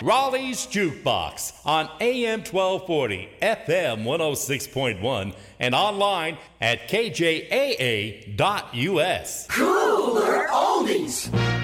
Raleigh's Jukebox on AM 1240, FM 106.1, and online at kjaa.us. Cooler Oldies.